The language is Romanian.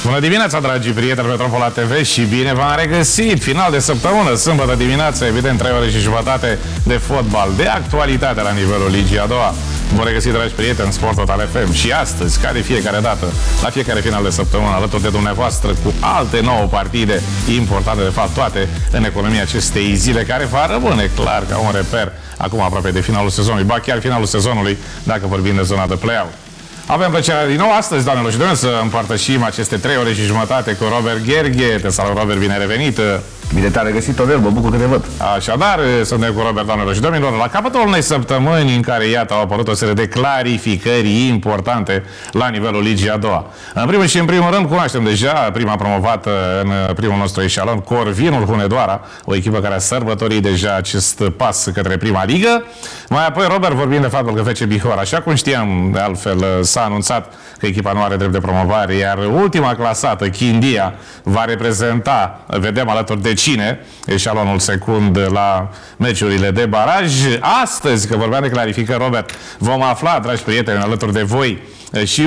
Bună dimineața, dragii prieteni Metropola TV și bine v-am regăsit! Final de săptămână, sâmbătă dimineață, evident 3 ore și jumătate de fotbal, de actualitate la nivelul Ligii a doua. Vă regăsit, dragi prieteni, Sport Total FM și astăzi, ca de fiecare dată, la fiecare final de săptămână, alături de dumneavoastră, cu alte 9 partide importante, de fapt toate, în economia acestei zile, care va rămâne clar ca un reper acum aproape de finalul sezonului, ba chiar finalul sezonului, dacă vorbim de zona de play-out. Avem plăcerea din nou astăzi, doamnelor și domnilor, să împărtășim aceste 3 ore și jumătate cu Robert Gherghe. Te salut, Robert, bine revenit! Bine te-a regăsit, Ovel, mă bucur că te văd. Așadar, suntem cu Robert, doamnelor și domnilor, la capătul unei săptămâni în care, iată, au apărut o serie de clarificări importante la nivelul Ligii a doua. În primul și în primul rând, cunoaștem deja prima promovată în primul nostru eșalon, Corvinul Hunedoara, o echipă care a sărbătorit deja acest pas către prima ligă. Mai apoi, Robert, vorbim de faptul că FC Bihor, așa cum știam, de altfel, s-a anunțat că echipa nu are drept de promovare, iar ultima clasată, Chindia, va reprezenta, vedem alături de cine, eșalonul secund la meciurile de baraj. Astăzi, că vorbeam de clarificări, Robert, vom afla, dragi prieteni, alături de voi și